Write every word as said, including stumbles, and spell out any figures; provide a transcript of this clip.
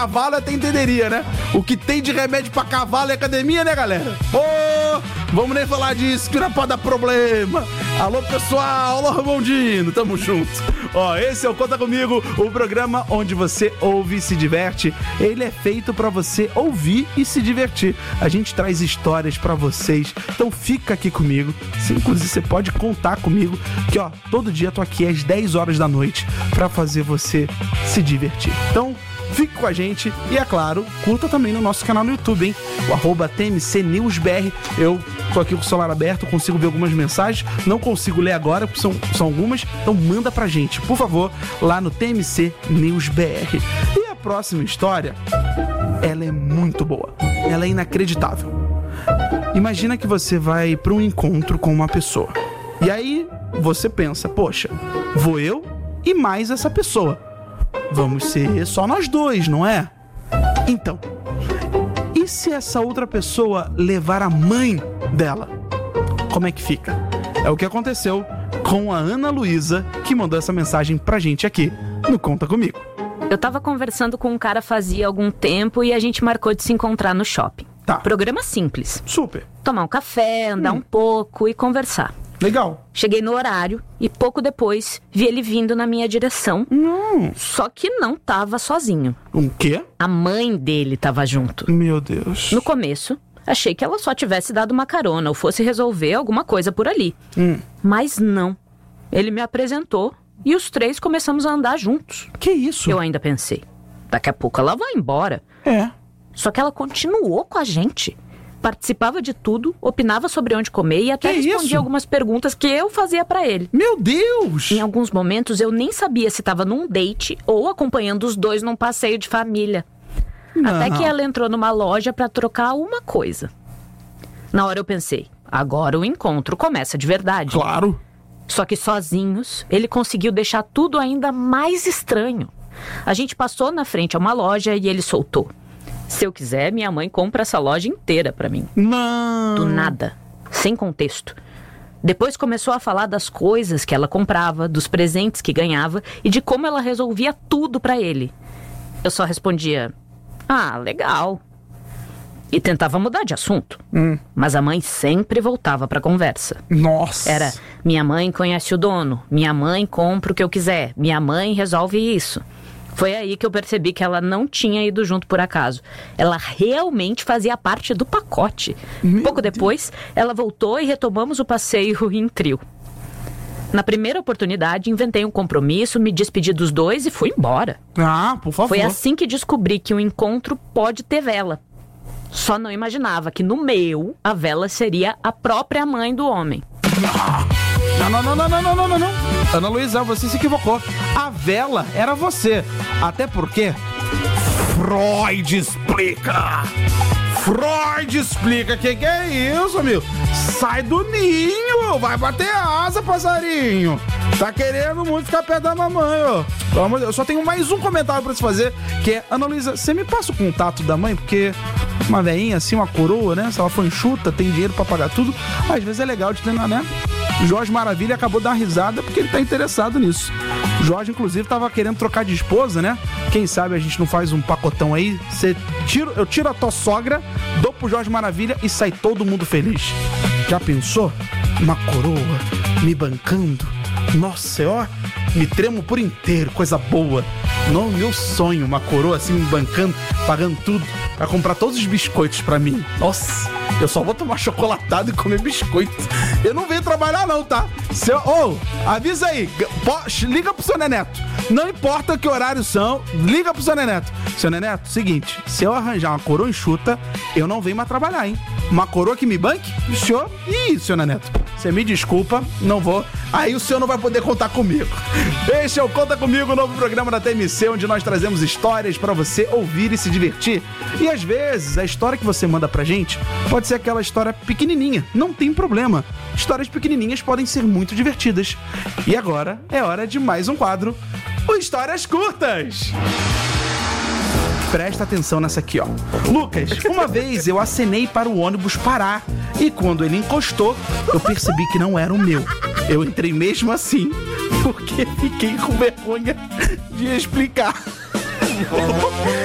cavalo até entenderia, né? O que tem de remédio pra cavalo é academia, né, galera? Ô, vamos nem falar disso, que não pode dar problema. Alô, pessoal, alô, Ramondino, tamo junto. Ó, esse é o Conta Comigo, o programa onde você ouve e se diverte. Ele é feito pra você ouvir e se divertir. A gente traz histórias pra vocês, então fica aqui comigo. Inclusive, você pode contar comigo que, ó, todo dia eu tô aqui às dez horas da noite pra fazer você se divertir. Então, fique com a gente e, é claro, curta também no nosso canal no YouTube, hein? O arroba T M C News B R. Eu tô aqui com o celular aberto, consigo ver algumas mensagens. Não consigo ler agora, porque são, são algumas. Então manda pra gente, por favor, lá no T M C News B R. E a próxima história, ela é muito boa. Ela é inacreditável. Imagina que você vai pra um encontro com uma pessoa. E aí você pensa, poxa, vou eu e mais essa pessoa. Vamos ser só nós dois, não é? Então, e se essa outra pessoa levar a mãe dela? Como é que fica? É o que aconteceu com a Ana Luísa, que mandou essa mensagem pra gente aqui no Conta Comigo. Eu tava conversando com um cara fazia algum tempo e a gente marcou de se encontrar no shopping. Tá. Programa simples. Super. Tomar um café, andar Hum. um pouco e conversar. Legal. Cheguei no horário e pouco depois vi ele vindo na minha direção. Hum. Só que não tava sozinho. Um quê? A mãe dele tava junto. Meu Deus. No começo, achei que ela só tivesse dado uma carona ou fosse resolver alguma coisa por ali. Hum. Mas não. Ele me apresentou e os três começamos a andar juntos. Que isso? Eu ainda pensei, daqui a pouco ela vai embora. É. Só que ela continuou com a gente. Participava de tudo, opinava sobre onde comer e até Que respondia isso? algumas perguntas que eu fazia pra ele. Meu Deus! Em alguns momentos eu nem sabia se estava num date ou acompanhando os dois num passeio de família. Não. Até que ela entrou numa loja pra trocar uma coisa. Na hora eu pensei, agora o encontro começa de verdade. Claro. Só que sozinhos, ele conseguiu deixar tudo ainda mais estranho. A gente passou na frente a uma loja e ele soltou: se eu quiser, minha mãe compra essa loja inteira pra mim. Não. Do nada, sem contexto. Depois começou a falar das coisas que ela comprava, dos presentes que ganhava e de como ela resolvia tudo pra ele. Eu só respondia: ah, legal. E tentava mudar de assunto. Hum. Mas a mãe sempre voltava pra conversa. Nossa. Era: minha mãe conhece o dono, minha mãe compra o que eu quiser, minha mãe resolve isso. Foi aí que eu percebi que ela não tinha ido junto por acaso. Ela realmente fazia parte do pacote. Meu Pouco depois, ela voltou e retomamos o passeio em trio. Na primeira oportunidade, inventei um compromisso, me despedi dos dois e fui embora. Ah, por favor. Foi assim que descobri que um encontro pode ter vela. Só não imaginava que no meu, a vela seria a própria mãe do homem. Não, não, não, não, não, não, não, não. Ana Luísa, você se equivocou. A vela era você. Até porque Freud explica. Freud explica. Que que é isso, amigo? Sai do ninho. Vai bater asa, passarinho. Tá querendo muito ficar perto da mamãe, ó. Pelo amor de Deus. Eu só tenho mais um comentário pra se fazer, que é: Ana Luísa, você me passa o contato da mãe? Porque uma veinha assim, uma coroa, né? Se ela for enxuta, tem dinheiro pra pagar tudo. Às vezes é legal de ter, né? Jorge Maravilha acabou de dar uma risada porque ele tá interessado nisso. Jorge, inclusive, tava querendo trocar de esposa, né? Quem sabe a gente não faz um pacotão aí. Você tira, eu tiro a tua sogra, dou pro Jorge Maravilha e sai todo mundo feliz. Já pensou? Uma coroa me bancando? Nossa, ó, me tremo por inteiro, coisa boa. No meu sonho, uma coroa assim me bancando, pagando tudo, pra comprar todos os biscoitos pra mim. Nossa, eu só vou tomar chocolatado e comer biscoito. Eu não venho trabalhar não, tá? Seu, ô, oh, avisa aí, po, liga pro seu Neneto. Não importa que horários são, liga pro seu Neneto. Seu Neneto, seguinte, se eu arranjar uma coroa enxuta, eu não venho mais trabalhar, hein? Uma coroa que me banque? O senhor? Ih, seu Neneto, você me desculpa, não vou. Aí o senhor não vai poder contar comigo. Este é o Conta Comigo, o novo programa da T M C, onde nós trazemos histórias pra você ouvir e se divertir. E às vezes, a história que você manda pra gente pode ser aquela história pequenininha, não tem problema. Histórias pequenininhas podem ser muito divertidas. E agora é hora de mais um quadro, o Histórias Curtas. Presta atenção nessa aqui, ó. Lucas, uma vez eu acenei para o ônibus parar e quando ele encostou, eu percebi que não era o meu. Eu entrei mesmo assim, porque fiquei com vergonha de explicar.